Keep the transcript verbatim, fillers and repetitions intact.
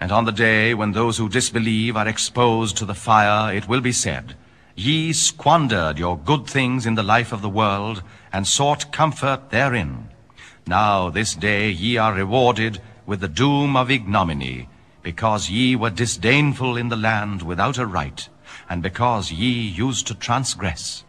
And on the day when those who disbelieve are exposed to the fire, it will be said, Ye squandered your good things in the life of the world, and sought comfort therein. Now this day ye are rewarded with the doom of ignominy, because ye were disdainful in the land without a right, and because ye used to transgress.